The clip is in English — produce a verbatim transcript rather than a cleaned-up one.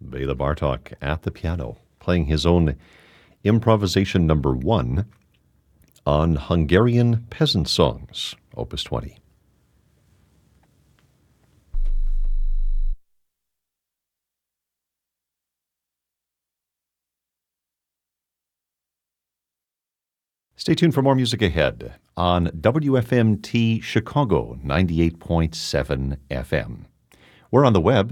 Bela Bartok at the piano, playing his own improvisation number one on Hungarian peasant songs, Opus twenty. Stay tuned for more music ahead on W F M T Chicago ninety-eight point seven F M. We're on the web